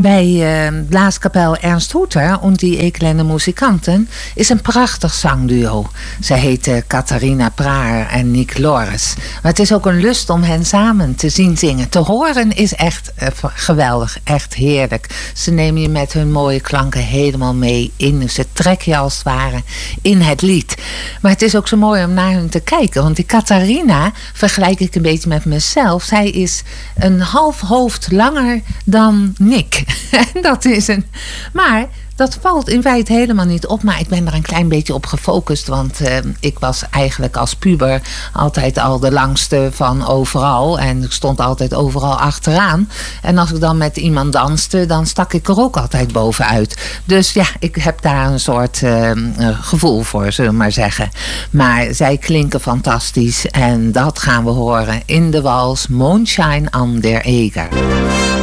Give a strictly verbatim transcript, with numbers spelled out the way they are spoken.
bij uh, Blaaskapel Ernst Hoeter und die Ekelende Musikanten is een prachtig zangduo. Zij heten Catharina Praar en Nick Loris. Maar het is ook een lust om hen samen te zien zingen. Te horen is echt uh, geweldig, echt heerlijk. Ze nemen je met hun mooie klanken helemaal mee in. Ze trekken je als het ware in het lied. Maar het is ook zo mooi om naar hun te kijken. Want die Catharina vergelijk ik een beetje met mezelf. Zij is een half hoofd langer dan Nick. dat is een... Maar dat valt in feite helemaal niet op. Maar ik ben er een klein beetje op gefocust. Want uh, ik was eigenlijk als puber altijd al de langste van overal. En ik stond altijd overal achteraan. En als ik dan met iemand danste, dan stak ik er ook altijd bovenuit. Dus ja, ik heb daar een soort uh, gevoel voor, zullen we maar zeggen. Maar zij klinken fantastisch. En dat gaan we horen in de wals Mondschein an der Eger.